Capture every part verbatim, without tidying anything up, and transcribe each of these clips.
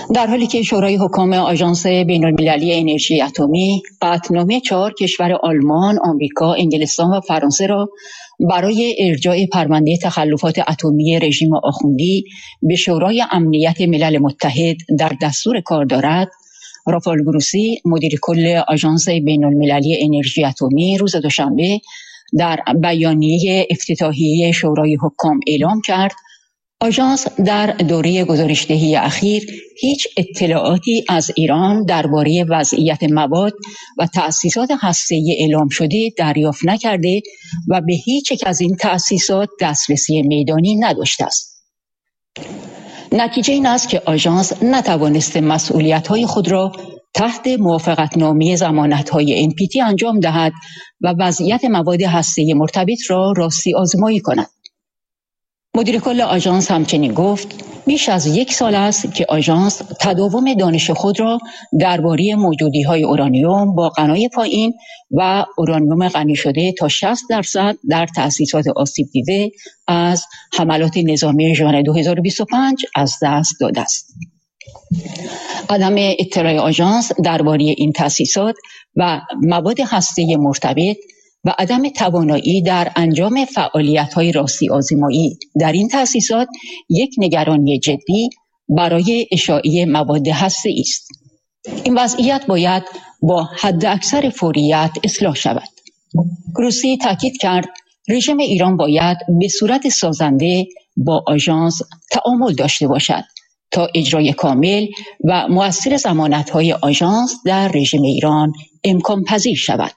در حالی که شورای حکام آژانس بین‌المللی انرژی اتمی قطعنامه چهار کشور آلمان، آمریکا، انگلستان و فرانسه را برای ارجاع پرونده تخلفات اتمی رژیم آخوندی به شورای امنیت ملل متحد در دستور کار دارد، رافائل گروسی، مدیر کل آژانس بین‌المللی انرژی اتمی، روز دوشنبه در بیانیه افتتاحیه شورای حکام اعلام کرد آژانس در دوره گزارش‌دهی اخیر هیچ اطلاعاتی از ایران درباره وضعیت مواد و تأسیسات هسته‌ای اعلام شده دریافت نکرده و به هیچ یک از این تأسیسات دسترسی میدانی نداشته است. نتیجه این است که آژانس نتوانسته مسئولیت‌های خود را تحت موافقتنامه ضمانت‌های ان پی تی انجام دهد و وضعیت مواد هسته‌ای مرتبط را راستی آزمایی کند. مدیر کل آژانس همچنین گفت بیش از یک سال است که آژانس تداوم دانش خود را درباره موجودی‌های اورانیوم با غنای پایین و اورانیوم غنی شده تا شصت درصد در تأسیسات آسیب دیده از حملات نظامی ژوئن دو هزار و بیست و پنج از دست داده است. عدم اطلاع آژانس درباره این تأسیسات و مواد هسته‌ای مرتبط و عدم توانایی در انجام فعالیت‌های راستی آزمایی در این تأسیسات یک نگرانی جدی برای اشاعه مواد هسته‌ای است. این وضعیت باید با حداکثر فوریت اصلاح شود. گروسی تاکید کرد رژیم ایران باید به صورت سازنده با آژانس تعامل داشته باشد تا اجرای کامل و مؤثر ضمانت‌های آژانس در رژیم ایران امکان پذیر شود.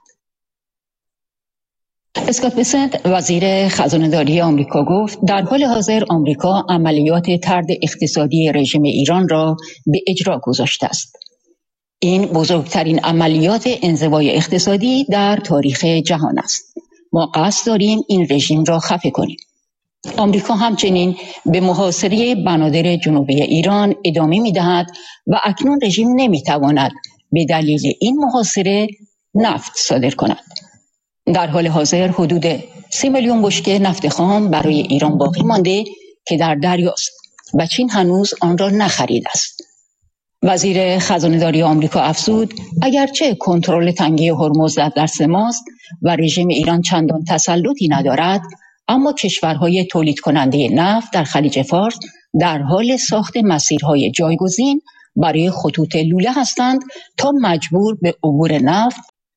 اسکات بسنت وزیر خزانه‌داری آمریکا گفت در حال حاضر آمریکا عملیات طرد اقتصادی رژیم ایران را به اجرا گذاشته است. این بزرگترین عملیات انزوای اقتصادی در تاریخ جهان است. ما قصد داریم این رژیم را خفه کنیم. آمریکا همچنین به محاصره بنادر جنوبی ایران ادامه می‌دهد و اکنون رژیم نمی‌تواند به دلیل این محاصره نفت صادر کند. در حال حاضر حدود سی میلیون بشکه نفت خام برای ایران باقی مانده که در دریاست و چین هنوز آن را نخریده است. وزیر خزانه‌داری آمریکا افزود اگرچه کنترل تنگه هرمز در دست ماست و رژیم ایران چندان تسلطی ندارد، اما کشورهای تولید کننده نفت در خلیج فارس در حال ساخت مسیرهای جایگزین برای خطوط لوله هستند تا مجبور به عبور نفت.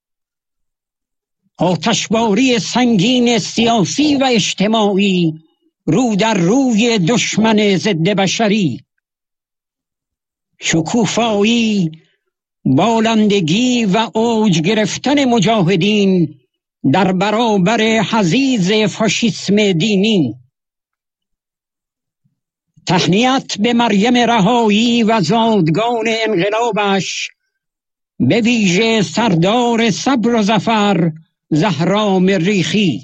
آتشباری سنگین سیاسی و اجتماعی رو در روی دشمن ضد بشری، شکوفایی، بالندگی و اوج گرفتن مجاهدین در برابر حضیض فاشیسم دینی. تهنیت به مریم رهایی و زادگان انقلابش، به ویژه سردار صبر و ظفر زهرا مریخی.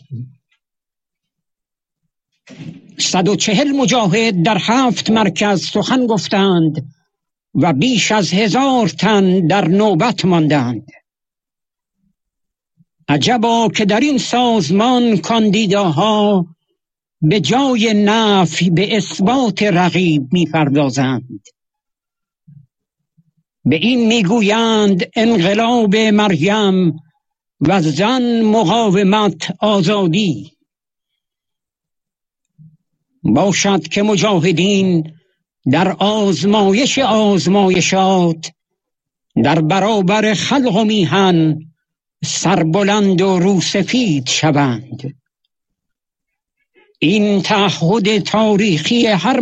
صد و چهل مجاهد در هفت مرکز سخن گفتند و بیش از هزار تن در نوبت ماندند. عجبا که در این سازمان کاندیداها به جای نفی به اثبات رقیب می‌پردازند. به این میگویند انقلاب مریم و زن مقاومت آزادی. باشد که مجاهدین در آزمایش آزمایشات در برابر خلق و میهن سربلند و روسفید شوند. این تعهد تاریخی هر